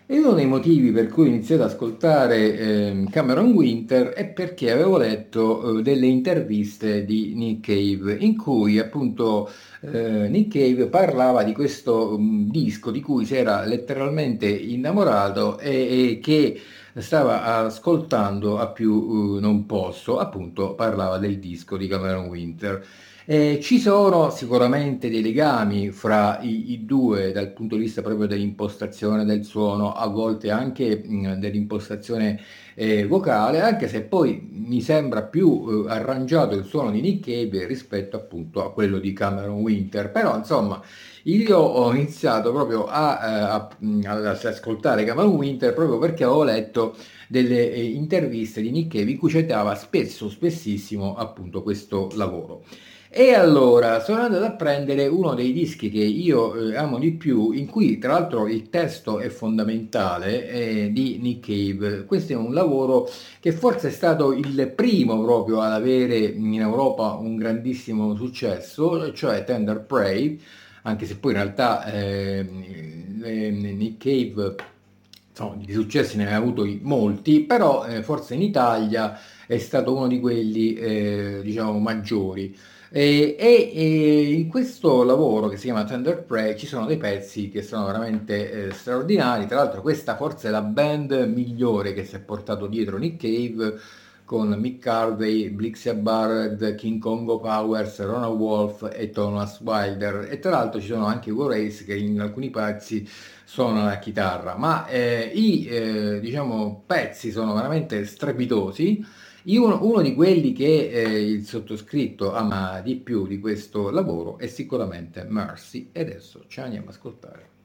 E uno dei motivi per cui ho iniziato ad ascoltare Cameron Winter è perché avevo letto delle interviste di Nick Cave in cui appunto Nick Cave parlava di questo disco di cui si era letteralmente innamorato e che stava ascoltando a più non posso, appunto parlava del disco di Cameron Winter. Ci sono sicuramente dei legami fra i due dal punto di vista proprio dell'impostazione del suono, a volte anche dell'impostazione vocale, anche se poi mi sembra più arrangiato il suono di Nick Cave rispetto appunto a quello di Cameron Winter. Però insomma, io ho iniziato proprio ad ascoltare Cameron Winter proprio perché avevo letto delle interviste di Nick Cave in cui citava spesso, spessissimo appunto questo lavoro. E allora sono andato a prendere uno dei dischi che io amo di più, in cui tra l'altro il testo è fondamentale, di Nick Cave. Questo è un lavoro che forse è stato il primo proprio ad avere in Europa un grandissimo successo, cioè Tender Prey, anche se poi in realtà Nick Cave insomma, di successi ne ha avuti molti, però forse in Italia è stato uno di quelli diciamo maggiori. In questo lavoro che si chiama Tender Prey ci sono dei pezzi che sono veramente straordinari. Tra l'altro, questa forse è la band migliore che si è portato dietro Nick Cave con Mick Harvey, Blixia Barrett, King Kongo Powers, Ronald Wolf e Thomas Wilder. E tra l'altro ci sono anche i Race che in alcuni pezzi suonano la chitarra, ma i diciamo, pezzi sono veramente strepitosi. Uno di quelli che il sottoscritto ama di più di questo lavoro è sicuramente Mercy, e adesso ci andiamo ad ascoltare.